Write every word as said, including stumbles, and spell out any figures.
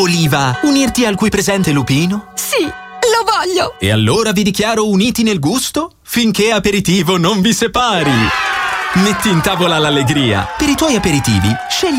Oliva, unirti al qui presente lupino? Sì, lo voglio! E allora vi dichiaro uniti nel gusto finché aperitivo non vi separi. Metti in tavola l'allegria. Per i tuoi aperitivi, scegli